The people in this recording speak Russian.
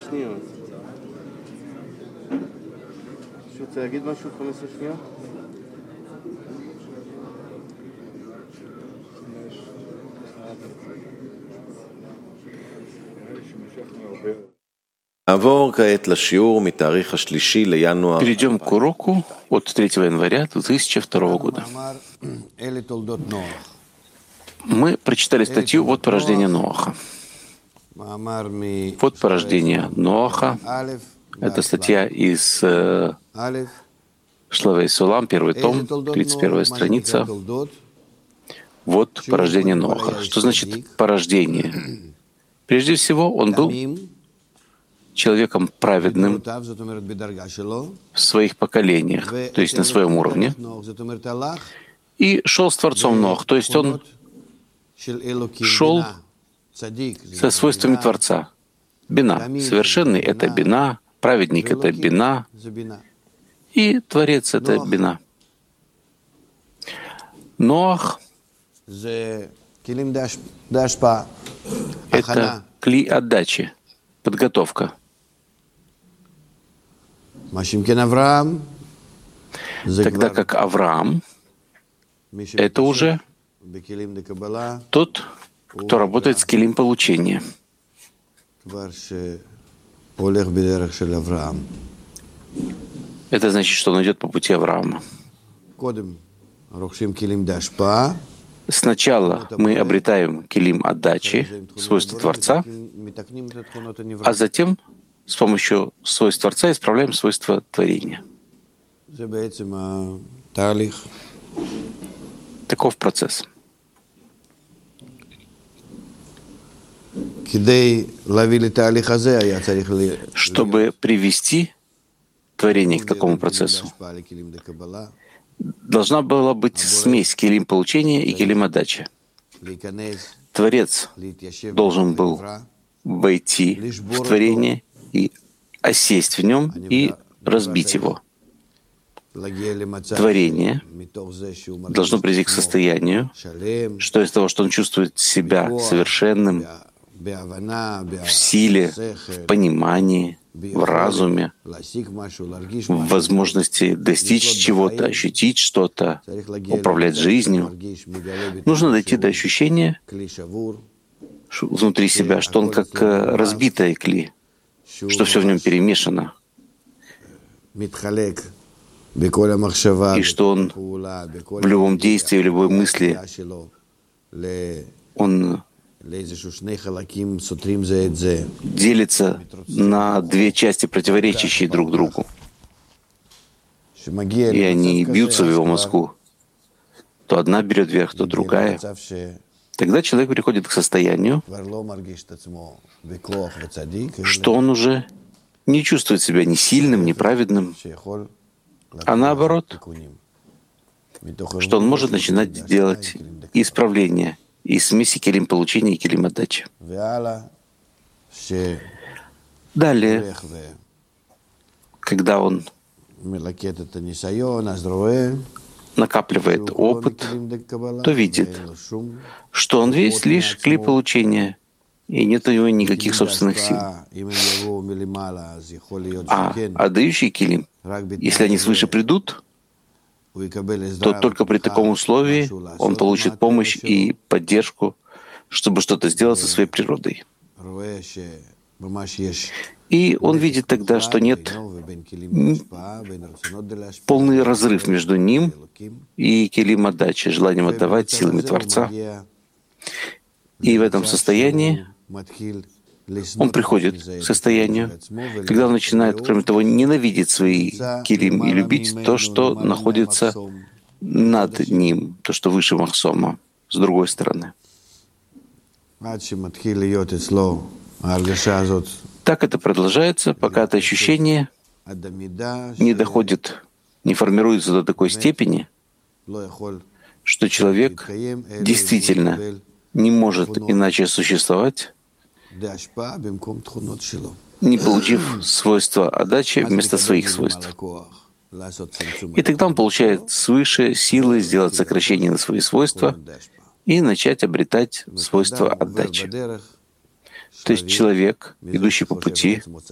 שניות. מישהו רוצה להגיד משהו? 15 שניות? Перейдем к уроку от 3 января 2002 года. Мы прочитали статью «Вот порождение Ноаха». «Вот порождение Ноаха» — это статья из Шлавей Сулам, первый том, 31 страница. «Вот порождение Ноаха». Что значит порождение? Прежде всего, он был человеком праведным в своих поколениях, то есть на своем уровне, и шел с Творцом Ноах, то есть он шел со свойствами Творца. Бина. Совершенный — это бина, праведник — это бина, и Творец — это бина. Ноах — это кли отдачи, подготовка. Тогда как Авраам — это уже тот, кто работает с килим получения. Это значит, что он идет по пути Авраама. Сначала мы обретаем килим отдачи, свойства Творца, а затем с помощью свойств Творца исправляем свойства творения. Таков процесс. Чтобы привести творение к такому процессу, должна была быть смесь килим получения и килим отдачи. Творец должен был войти в творение и осесть в нем и разбить его. Творение должно прийти к состоянию, что из того, что он чувствует себя совершенным в силе, в понимании, в разуме, в возможности достичь чего-то, ощутить что-то, управлять жизнью, нужно дойти до ощущения внутри себя, что он как разбитое кли, что все в нем перемешано, и что он в любом действии, в любой мысли, он делится на две части, противоречащие друг другу. И они бьются в его мозгу. То одна берет верх, то другая. Тогда человек приходит к состоянию, что он уже не чувствует себя ни сильным, ни праведным, а наоборот, что он может начинать делать исправления из смеси килим получения и килим отдачи. Далее, когда он накапливает опыт, то видит, что он весь лишь кли получения, и нет у него никаких собственных сил. А отдающий килим, если они свыше придут, то только при таком условии он получит помощь и поддержку, чтобы что-то сделать со своей природой. И он видит тогда, что нет полный разрыв между ним и килим отдачи, желанием отдавать силами Творца. И в этом состоянии он приходит к состоянию, когда он начинает, кроме того, ненавидеть свои килим и любить то, что находится над ним, то, что выше Махсома, с другой стороны. Так это продолжается, пока это ощущение не доходит, не формируется до такой степени, что человек действительно не может иначе существовать, не получив свойства отдачи вместо своих свойств. И тогда он получает свыше силы сделать сокращение на свои свойства и начать обретать свойства отдачи. То есть человек, идущий по пути,